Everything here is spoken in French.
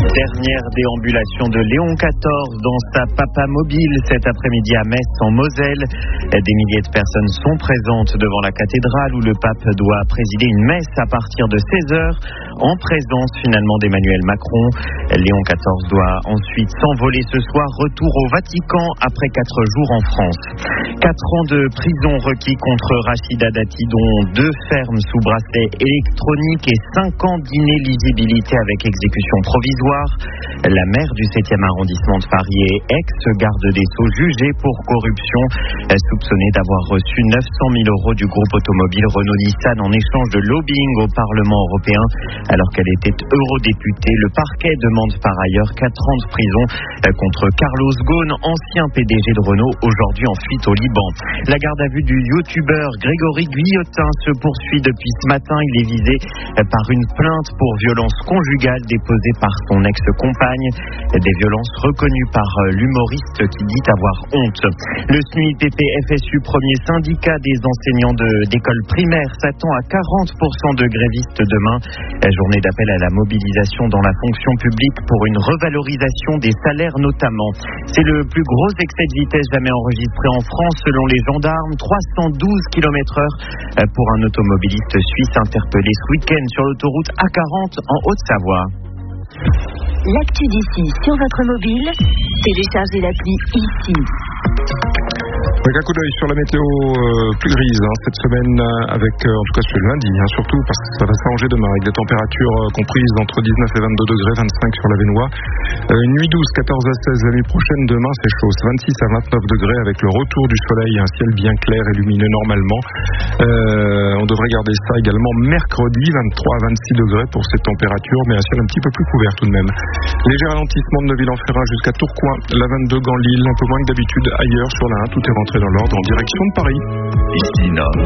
Dernière déambulation de Léon XIV dans sa papamobile cet après-midi à Metz en Moselle. Des milliers de personnes sont présentes devant la cathédrale où le pape doit présider une messe à partir de 16h en présence finalement d'Emmanuel Macron. Léon XIV doit ensuite s'envoler ce soir, retour au Vatican après 4 jours en France. 4 ans de prison requis contre Rachida Dati, dont 2 fermes sous bracelet électronique et 5 ans d'inéligibilité avec exécution provisoire. La maire du 7e arrondissement de Paris et ex-garde des Sceaux jugée pour corruption, soupçonnée d'avoir reçu 900 000 € du groupe automobile Renault-Nissan en échange de lobbying au Parlement européen alors qu'elle était eurodéputée. Le parquet demande par ailleurs 4 ans de prison contre Carlos Ghosn, ancien PDG de Renault, aujourd'hui en fuite au Liban. La garde à vue du youtubeur Grégory Guillotin se poursuit depuis ce matin. Il est visé par une plainte pour violence conjugale déposée par son ex-compagne. Des violences reconnues par l'humoriste qui dit avoir honte. Le SNUIPP FSU, premier syndicat des enseignants d'école primaire, s'attend à 40% de grévistes demain. Journée d'appel à la mobilisation dans la fonction publique pour une revalorisation des salaires notamment. C'est le plus gros excès de vitesse jamais enregistré en France selon les gendarmes. 312 km/h pour un automobiliste suisse interpellé ce week-end sur l'autoroute A40 en Haute-Savoie. L'actu d'ici sur votre mobile, téléchargez l'appli ici. Avec un coup d'œil sur la météo plus grise cette semaine, avec en tout cas sur le lundi, surtout parce que ça va s'arranger demain avec des températures comprises entre 19 et 22 degrés, 25 sur la Vénois. Une nuit douce, 14 à 16 la nuit prochaine. Demain c'est chaud, 26 à 29 degrés avec le retour du soleil et un ciel bien clair et lumineux normalement. On devrait garder ça également mercredi, 23 à 26 degrés pour ces températures, mais un ciel un petit peu plus couvert tout de même. Léger ralentissement de Neuville-en-Ferrain jusqu'à Tourcoing, la 22 Gand-Lille, un peu moins que d'habitude ailleurs sur la 1, tout est rentré dans l'ordre en direction de Paris. Ici Nord.